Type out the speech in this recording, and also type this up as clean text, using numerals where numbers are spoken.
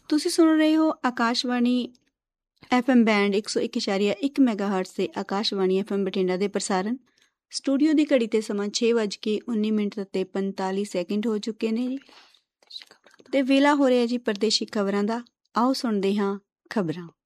ਤੁਸੀਂ ਸੁਣ ਰਹੇ ਹੋ ਆਕਾਸ਼ਵਾਣੀ FM ਬੈਂਡ 101.1 ਮੈਗਾਹਰਟਜ਼ ਤੇ ਆਕਾਸ਼ਵਾਣੀ FM ਬਠਿੰਡਾ ਦੇ ਪ੍ਰਸਾਰਣ। ਸਟੂਡੀਓ ਦੀ ਘੜੀ ਤੇ ਸਮਾਂ 6:19 ਤੇ 45 ਸੈਕਿੰਡ ਹੋ ਚੁੱਕੇ ਨੇ ਜੀ, ਤੇ ਵੇਲਾ ਹੋ ਰਿਹਾ ਜੀ ਪਰਦੇਸ਼ੀ ਖਬਰਾਂ ਦਾ। ਆਓ ਸੁਣਦੇ ਹਾਂ ਖਬਰਾਂ।